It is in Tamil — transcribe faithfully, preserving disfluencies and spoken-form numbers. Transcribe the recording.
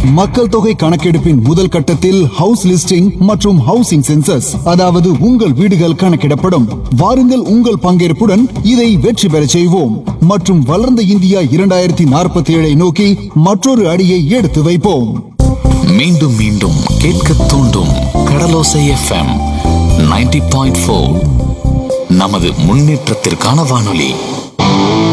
மக்கள் தொகை கணக்கெடுப்பின் முதல் கட்டத்தில் ஹவுஸ் லிஸ்டிங் மற்றும் ஹவுசிங் சென்சஸ், அதாவது உங்கள் வீடுகள் கணக்கிடப்படும். வாருங்கள், உங்கள் பங்கேற்புடன் இதை வெற்றி பெற செய்வோம் மற்றும் வளர்ந்த இந்தியா இரண்டாயிரத்தி நாற்பத்தி ஏழை நோக்கி மற்றொரு அடியை எடுத்து வைப்போம். மீண்டும் மீண்டும் கேட்க தூண்டும் கடலோசை எஃப்எம் தொண்ணூறு புள்ளி நான்கு. நமது முன்னேற்றத்திற்கான வானொலி.